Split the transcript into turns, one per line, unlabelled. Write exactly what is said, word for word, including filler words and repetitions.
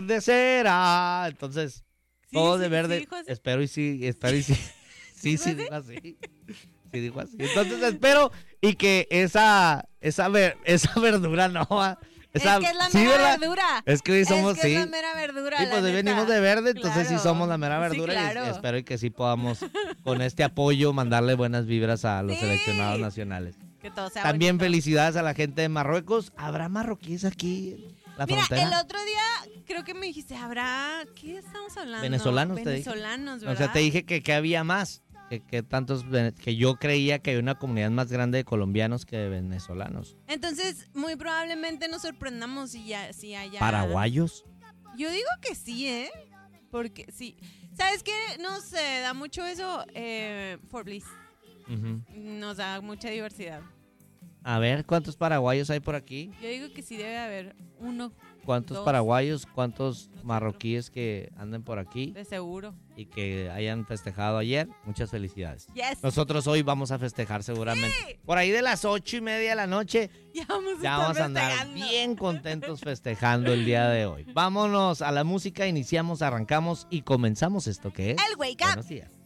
de cera. Entonces,
Sí,
todo
sí,
de
sí
verde.
dijo así.
Espero y sí, espero y sí. Sí, sí,
¿Dijo
dijo así. Sí, dijo así. Entonces, espero y que esa, esa, ver, esa verdura no va. Esa,
es que es la
sí,
mera
¿verdad?
verdura.
Es que hoy somos,
es que
sí.
es la mera verdura,
Sí,
la
pues
neta.
venimos de verde, entonces sí
Claro.
somos la mera
Sí,
verdura
claro.
y espero y que sí podamos, con este apoyo, mandarle buenas vibras a los
Sí.
seleccionados nacionales.
Que todo sea
También
bonito.
felicidades a la gente de Marruecos. ¿Habrá marroquíes aquí en la
Mira,
frontera?
el otro día creo que me dijiste, ¿habrá? ¿Qué estamos hablando?
Venezolanos, te dije.
Venezolanos, ¿verdad?
O sea, te dije que, que había más, que, que tantos, vene- que yo creía que había una comunidad más grande de colombianos que de venezolanos.
Entonces, muy probablemente nos sorprendamos si ya, si haya...
¿Paraguayos?
Yo digo que sí, ¿eh? Porque sí. ¿Sabes qué? No sé, da mucho eso, eh, For Bliss.
Ujú.
Nos da mucha diversidad.
A ver, ¿cuántos paraguayos hay por aquí?
Yo digo que sí debe haber uno
¿Cuántos
Dos.
paraguayos, cuántos marroquíes que anden por aquí
de seguro.
y que hayan festejado ayer? Muchas felicidades.
Yes.
Nosotros hoy vamos a festejar seguramente.
Sí.
Por ahí de las ocho y media de la noche
Ya vamos a,
ya
estar
vamos a andar
festejando.
bien contentos festejando el día de hoy. Vámonos a la música, iniciamos, arrancamos y comenzamos esto que es.
El Wake Up.
Buenos días.